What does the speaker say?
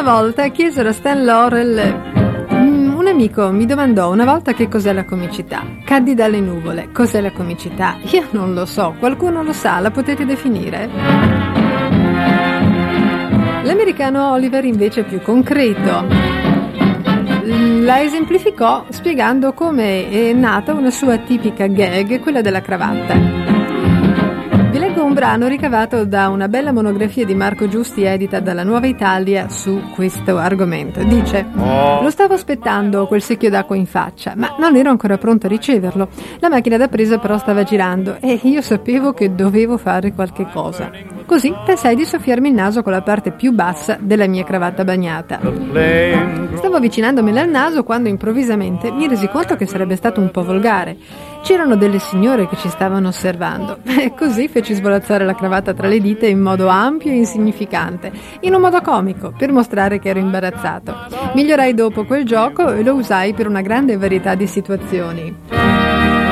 volta chiesero a Stan Laurel. Un amico mi domandò una volta che cos'è la comicità. Caddi dalle nuvole. Cos'è la comicità? Io non lo so. Qualcuno lo sa? La potete definire? L'americano Oliver invece è più concreto. La esemplificò spiegando come è nata una sua tipica gag, quella della cravatta. Vi leggo un brano ricavato da una bella monografia di Marco Giusti edita dalla Nuova Italia su questo argomento. Dice: lo stavo aspettando quel secchio d'acqua in faccia, ma non ero ancora pronto a riceverlo. La macchina da presa però stava girando e io sapevo che dovevo fare qualche cosa. Così pensai di soffiarmi il naso con la parte più bassa della mia cravatta bagnata. Stavo avvicinandomela al naso quando improvvisamente mi resi conto che sarebbe stato un po' volgare. C'erano delle signore che ci stavano osservando e così feci svolazzare la cravatta tra le dita in modo ampio e insignificante, in un modo comico, per mostrare che ero imbarazzato. Migliorai dopo quel gioco e lo usai per una grande varietà di situazioni.